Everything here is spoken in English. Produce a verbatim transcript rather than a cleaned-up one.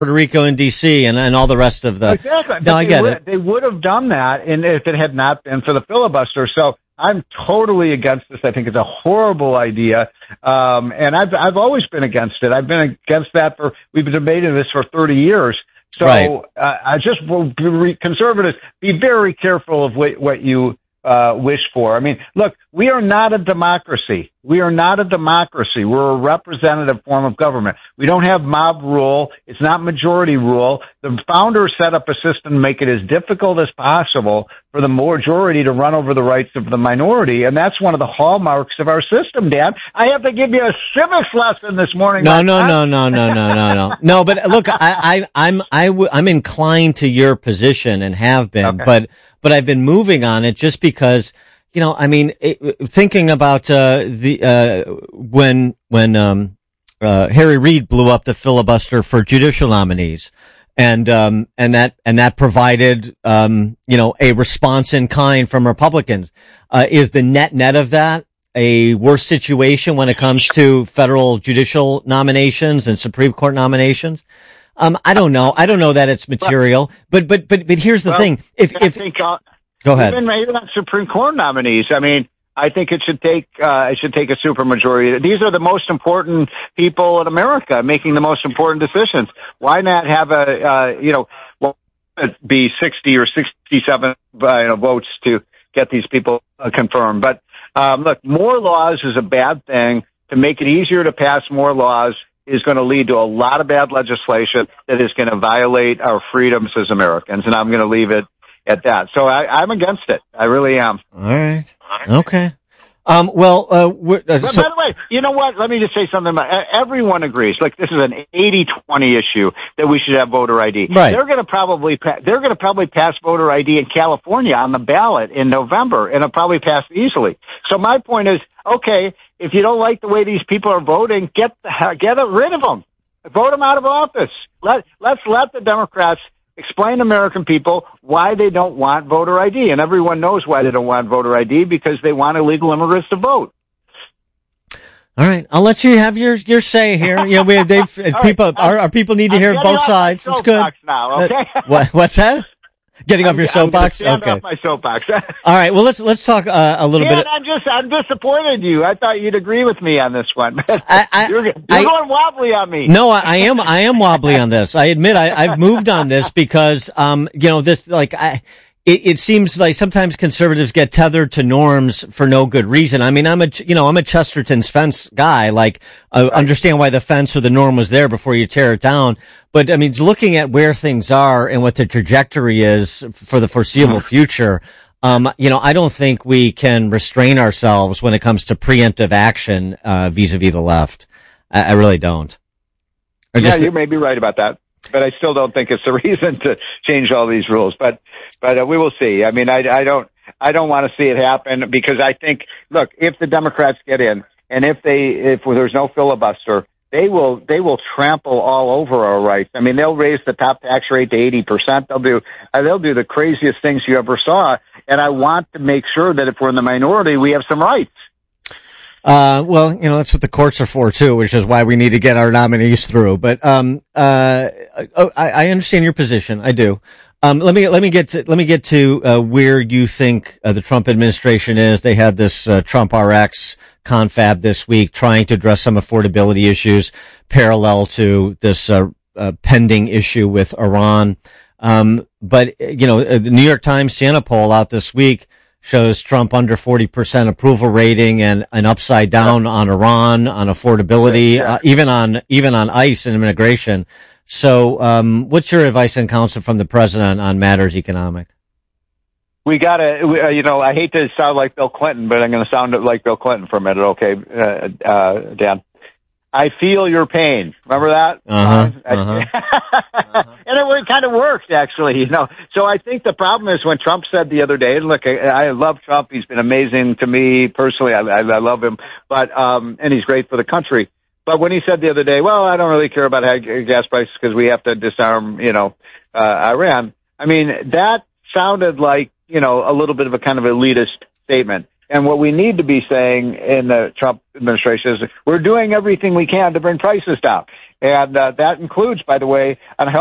Puerto Rico and D C and, and all the rest of the... Exactly. No, I get would, it. They would have done that in, if it had not been for the filibuster. So I'm totally against this. I think it's a horrible idea. Um, and I've, I've always been against it. I've been against that for, we've been debating this for thirty years. So right. uh, I just will be conservatives, be very careful of what, what you uh, wish for. I mean, look, we are not a democracy. We are not a democracy. We're a representative form of government. We don't have mob rule. It's not majority rule. The founders set up a system to make it as difficult as possible for the majority to run over the rights of the minority, and that's one of the hallmarks of our system, Dan. I have to give you a civics lesson this morning. No, no, no, no, no, no, no, no. No, but look, I, I, I'm, I w- I'm inclined to your position and have been, okay. but, but I've been moving on it just because, you know, I mean, it, thinking about, uh, the, uh, when, when, um, uh, Harry Reid blew up the filibuster for judicial nominees. And, um, and that, and that provided, um, you know, a response in kind from Republicans. Uh, is the net net of that a worse situation when it comes to federal judicial nominations and Supreme Court nominations? Um, I don't know. I don't know that it's material, but, but, but, but here's the well, thing. If, I if, think, uh, go ahead. Even, even on Supreme Court nominees, I mean, I think it should take, uh, it should take a supermajority. These are the most important people in America making the most important decisions. Why not have a, uh, you know, well, be sixty or sixty-seven uh, you know, votes to get these people uh, confirmed? But, um, look, more laws is a bad thing. To make it easier to pass more laws is going to lead to a lot of bad legislation that is going to violate our freedoms as Americans. And I'm going to leave it at that. So I, I'm against it. I really am. All right. Okay. Um, well, uh, we're, uh but so, by the way, you know what? Let me just say something about everyone agrees. Like, this is an eighty twenty issue that we should have voter I D. Right. They're going to probably, pa- they're going to probably pass voter I D in California on the ballot in November, and it'll probably pass easily. So my point is, okay, if you don't like the way these people are voting, get the, get rid of them. Vote them out of office. Let, let's let the Democrats explain to American people why they don't want voter I D. And everyone knows why they don't want voter I D, because they want illegal immigrants to vote. All right. I'll let you have your, your say here. You know, we, they've, people, right. our, our people need to I'm hear both sides. It's good. Now, okay? Uh, what, what's that? Getting off your soapbox? I'm okay. off my soapbox. All right. Well, let's, let's talk uh, a little yeah, bit. I'm just, I'm disappointed in you. I thought you'd agree with me on this one. I, I, you're you're I, going wobbly on me. No, I, I am, I am wobbly on this. I admit I, I've moved on this because, um, you know, this, like, I, it, it seems like sometimes conservatives get tethered to norms for no good reason. I mean, I'm a, you know, I'm a Chesterton's fence guy. Like, I right. understand why the fence or the norm was there before you tear it down. But I mean, looking at where things are and what the trajectory is for the foreseeable future, um, you know, I don't think we can restrain ourselves when it comes to preemptive action, uh, vis-a-vis the left. I, I really don't. Or yeah, you may be right about that, but I still don't think it's a reason to change all these rules. But, but uh, we will see. I mean, I, I don't, I don't want to see it happen, because I think, look, if the Democrats get in, and if they, if there's no filibuster, they will, they will trample all over our rights. I mean, they'll raise the top tax rate to eighty percent. They'll do, uh, they'll do the craziest things you ever saw. And I want to make sure that if we're in the minority, we have some rights. Uh, well, you know, that's what the courts are for too, which is why we need to get our nominees through. But, um, uh, I, I understand your position. I do. Um, let me, let me get to, let me get to, uh, where you think uh, the Trump administration is. They had this, uh, Trump R X confab this week trying to address some affordability issues parallel to this, uh, uh pending issue with Iran. Um, but, you know, the New York Times Siena poll out this week shows Trump under forty percent approval rating and an upside down on Iran, on affordability, uh, even on, even on ICE and immigration. So, um, what's your advice and counsel from the president on matters economic? We gotta, uh, you know, I hate to sound like Bill Clinton, but I'm going to sound like Bill Clinton for a minute, okay, uh, uh, Dan? I feel your pain. Remember that? Uh-huh. uh-huh. uh-huh. And it kind of worked, actually, you know. So I think the problem is when Trump said the other day, look, I, I love Trump. He's been amazing to me personally. I, I, I love him, but, um, and he's great for the country. But when he said the other day, well, I don't really care about gas prices because we have to disarm, you know, uh, Iran. I mean, that sounded like, you know, a little bit of a kind of elitist statement. And what we need to be saying in the Trump administration is we're doing everything we can to bring prices down. And uh, that includes, by the way, on health